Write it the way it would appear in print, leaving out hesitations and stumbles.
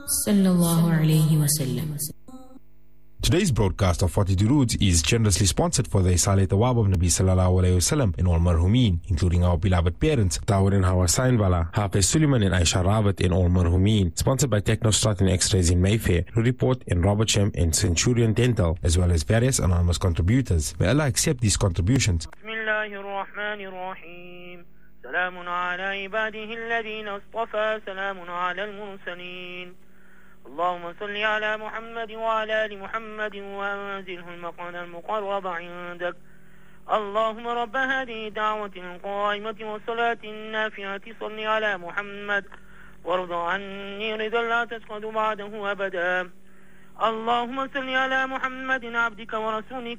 sallallahu alayhi wasallam. Today's broadcast of 42 Roots is generously sponsored for the Isalat Awab of Nabi Sallallahu Alaihi Wasallam in all marhumin, including our beloved parents, Tawar and Hawa Sainwala, Hafiz Suleiman and Aisha Rawat in all marhumin, sponsored by Technostrat and X-Rays in Mayfair, Report and Robert Shem and Centurion Dental, as well as various anonymous contributors. May Allah accept these contributions. Bismillahirrahmanirrahim. Salamun ala ibadihi alladhina istafa, salamun ala al-mursalin. اللهم صل على محمد وعلى آل محمد وأنزله المقعد المقرب عندك. اللهم رب هذه الدعوة القائمة والصلاة النافعة صل على محمد وارض عني رضا لا تسقط بعده أبدا. اللهم صل على محمد عبدك ورسولك